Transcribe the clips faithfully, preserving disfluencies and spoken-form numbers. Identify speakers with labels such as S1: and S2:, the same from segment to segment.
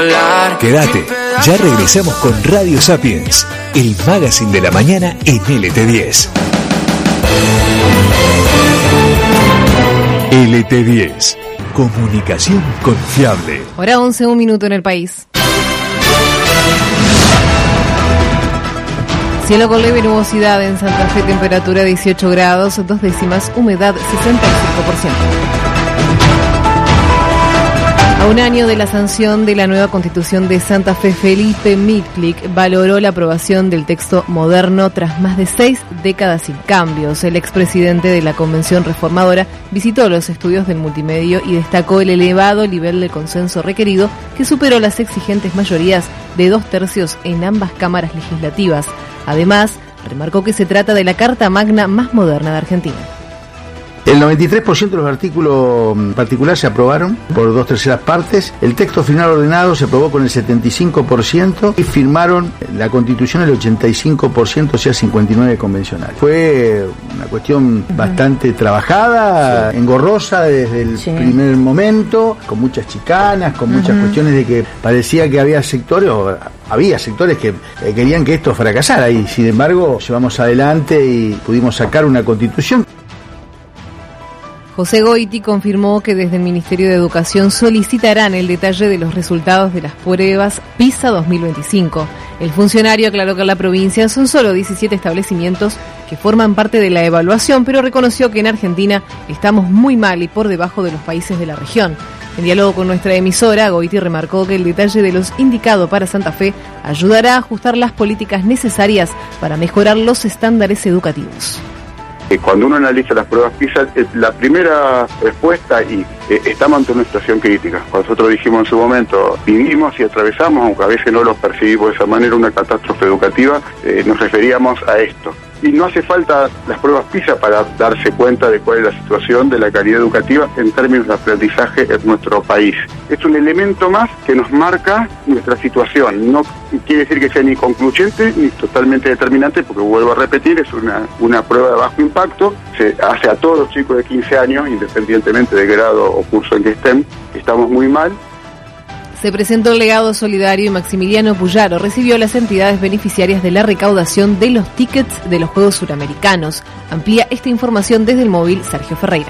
S1: Quédate, ya regresamos con Radio Sapiens, el magazine de la mañana en L T diez. L T diez, comunicación confiable.
S2: Hora once, un minuto en el país. Cielo con leve nubosidad en Santa Fe, temperatura dieciocho grados, dos décimas, humedad sesenta y cinco por ciento. A un año de la sanción de la nueva Constitución de Santa Fe, Felipe Mitlick valoró la aprobación del texto moderno tras más de seis décadas sin cambios. El expresidente de la Convención Reformadora visitó los estudios del multimedio y destacó el elevado nivel de consenso requerido, que superó las exigentes mayorías de dos tercios en ambas cámaras legislativas. Además, remarcó que se trata de la Carta Magna más moderna de Argentina.
S3: El noventa y tres por ciento de los artículos particulares se aprobaron por dos terceras partes. El texto final ordenado se aprobó con el setenta y cinco por ciento y firmaron la Constitución el ochenta y cinco por ciento, o sea, cincuenta y nueve convencionales. Fue una cuestión bastante trabajada, sí, engorrosa desde el sí. primer momento, con muchas chicanas, con muchas uh-huh. cuestiones de que parecía que había sectores, o había sectores que eh, querían que esto fracasara, y sin embargo llevamos adelante y pudimos sacar una Constitución.
S2: José Goiti confirmó que desde el Ministerio de Educación solicitarán el detalle de los resultados de las pruebas PISA dos mil veinticinco. El funcionario aclaró que en la provincia son solo diecisiete establecimientos que forman parte de la evaluación, pero reconoció que en Argentina estamos muy mal y por debajo de los países de la región. En diálogo con nuestra emisora, Goiti remarcó que el detalle de los indicados para Santa Fe ayudará a ajustar las políticas necesarias para mejorar los estándares educativos.
S4: Cuando uno analiza las pruebas PISA, la primera respuesta, y eh, estamos ante una situación crítica. Cuando nosotros dijimos en su momento, vivimos y atravesamos, aunque a veces no lo percibimos de esa manera, una catástrofe educativa, eh, nos referíamos a esto. Y no hace falta las pruebas PISA para darse cuenta de cuál es la situación de la calidad educativa en términos de aprendizaje en nuestro país. Es un elemento más que nos marca nuestra situación. No quiere decir que sea ni concluyente ni totalmente determinante, porque vuelvo a repetir, es una, una prueba de bajo impacto. Se hace a todos los chicos de quince años, independientemente de grado o curso en que estén. Estamos muy mal.
S2: Se presentó el legado solidario y Maximiliano Puyaro recibió a las entidades beneficiarias de la recaudación de los tickets de los Juegos Suramericanos. Amplía esta información desde el móvil Sergio Ferreira.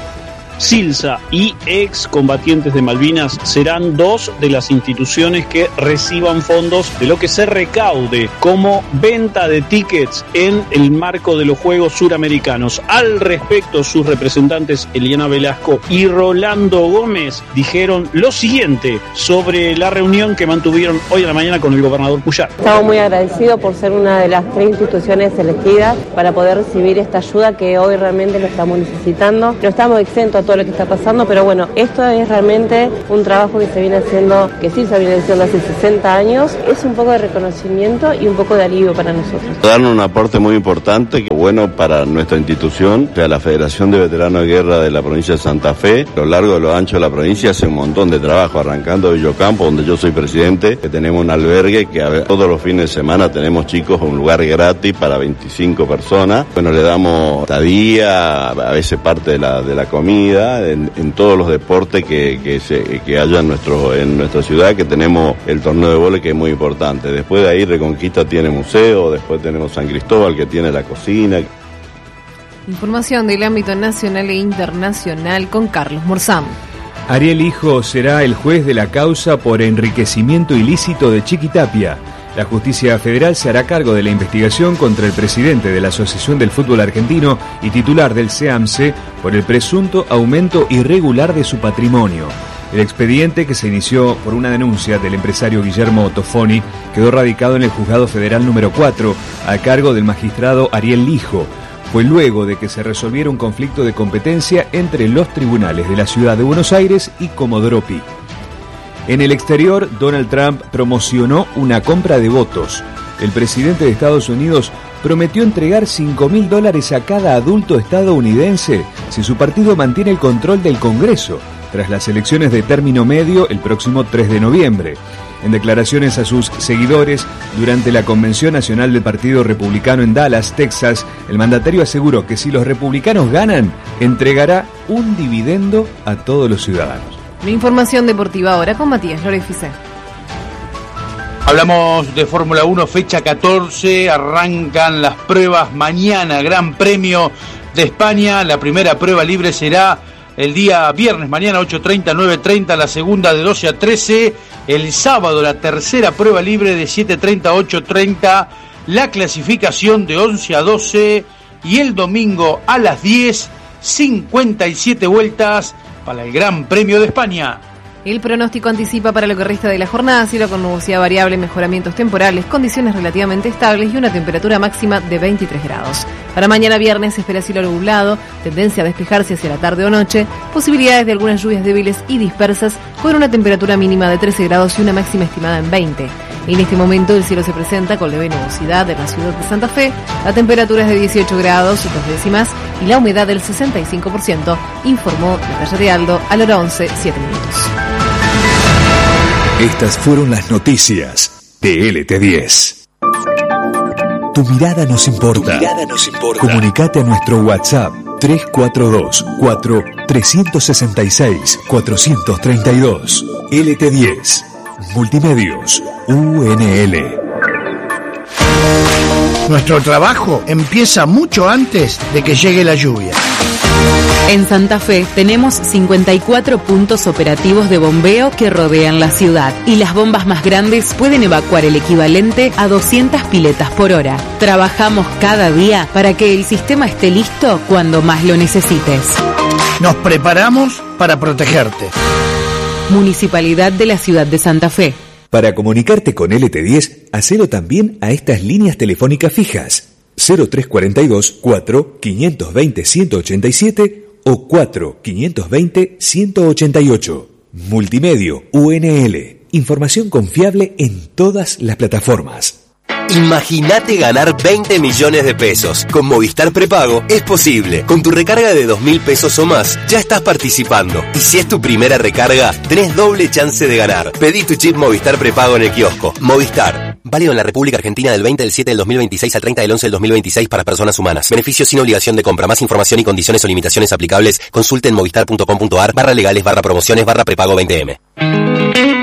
S5: Silsa y excombatientes de Malvinas serán dos de las instituciones que reciban fondos de lo que se recaude como venta de tickets en el marco de los Juegos Suramericanos. Al respecto, sus representantes Eliana Velasco y Rolando Gómez dijeron lo siguiente sobre la reunión que mantuvieron hoy a la mañana con el gobernador Puyaro.
S6: Estamos muy agradecidos por ser una de las tres instituciones elegidas para poder recibir esta ayuda que hoy realmente lo estamos necesitando. No estamos exentos a todo lo que está pasando, pero bueno, esto es realmente un trabajo que se viene haciendo, que sí se viene haciendo hace sesenta años, es un poco de reconocimiento y un poco de alivio para nosotros.
S7: Darnos un aporte muy importante, que bueno para nuestra institución, o sea, la Federación de Veteranos de Guerra de la provincia de Santa Fe, a lo largo de lo ancho de la provincia hace un montón de trabajo, arrancando de Villocampo, donde yo soy presidente, que tenemos un albergue que a ver, todos los fines de semana tenemos chicos, un lugar gratis para veinticinco personas, bueno, le damos estadía, a veces parte de la, de la comida, En, en todos los deportes que, que, se, que haya en, nuestro, en nuestra ciudad, que tenemos el torneo de vóley, que es muy importante. Después de ahí Reconquista tiene museo, después tenemos San Cristóbal, que tiene la cocina.
S2: Información del ámbito nacional e internacional con Carlos Morzán.
S8: Ariel Hijo será el juez de la causa por enriquecimiento ilícito de Chiquitapia. La Justicia Federal se hará cargo de la investigación contra el presidente de la Asociación del Fútbol Argentino y titular del C E A M S E por el presunto aumento irregular de su patrimonio. El expediente, que se inició por una denuncia del empresario Guillermo Tofoni, quedó radicado en el Juzgado Federal número cuatro, a cargo del magistrado Ariel Lijo. Fue luego de que se resolviera un conflicto de competencia entre los tribunales de la ciudad de Buenos Aires y Comodoro Pi. En el exterior, Donald Trump promocionó una compra de votos. El presidente de Estados Unidos prometió entregar cinco mil dólares a cada adulto estadounidense si su partido mantiene el control del Congreso, tras las elecciones de término medio el próximo tres de noviembre. En declaraciones a sus seguidores durante la Convención Nacional del Partido Republicano en Dallas, Texas, el mandatario aseguró que si los republicanos ganan, entregará un dividendo a todos los ciudadanos.
S2: La información deportiva ahora con Matías Lorefice.
S3: Hablamos de Fórmula uno, fecha catorce, arrancan las pruebas mañana, Gran Premio de España. La primera prueba libre será el día viernes, mañana ocho treinta, nueve treinta, la segunda de doce a trece, el sábado la tercera prueba libre de siete treinta a ocho treinta, la clasificación de once a doce y el domingo a las diez, cincuenta y siete vueltas para el Gran Premio de España.
S2: El pronóstico anticipa para lo que resta de la jornada cielo con nubosidad variable, mejoramientos temporales, condiciones relativamente estables y una temperatura máxima de veintitrés grados. Para mañana viernes se espera cielo nublado, tendencia a despejarse hacia la tarde o noche, posibilidades de algunas lluvias débiles y dispersas con una temperatura mínima de trece grados y una máxima estimada en veinte. En este momento el cielo se presenta con leve nubosidad en la ciudad de Santa Fe, la temperatura es de dieciocho grados, dos décimas y la humedad del sesenta y cinco por ciento, informó Natalia de Aldo a la hora once, siete minutos.
S1: Estas fueron las noticias de L T diez. Tu mirada nos importa. Tu mirada nos importa. Comunicate a nuestro WhatsApp tres cuatro dos, cuatro tres seis seis, cuatro tres dos. L T diez. Multimedios U N L.
S9: Nuestro trabajo empieza mucho antes de que llegue la lluvia.
S10: En Santa Fe tenemos cincuenta y cuatro puntos operativos de bombeo que rodean la ciudad y las bombas más grandes pueden evacuar el equivalente a doscientas piletas por hora. Trabajamos cada día para que el sistema esté listo cuando más lo necesites.
S9: Nos preparamos para protegerte.
S10: Municipalidad de la Ciudad de Santa Fe.
S1: Para comunicarte con L T diez, hacelo también a estas líneas telefónicas fijas: cero tres cuatro dos, cuatro cinco dos cero, uno ocho siete o cuatro cinco dos cero, uno ocho ocho. Multimedio U N L. Información confiable en todas las plataformas.
S11: Imagínate ganar veinte millones de pesos. Con Movistar Prepago es posible. Con tu recarga de dos mil pesos o más, ya estás participando. Y si es tu primera recarga, tenés doble chance de ganar. Pedí tu chip Movistar Prepago en el kiosco. Movistar. Válido en la República Argentina del veinte del siete del dos mil veintiséis al treinta del once del dos mil veintiséis para personas humanas. Beneficios sin obligación de compra. Más información y condiciones o limitaciones aplicables. Consulte en movistar punto com punto ar barra legales barra promociones barra prepago veinte eme.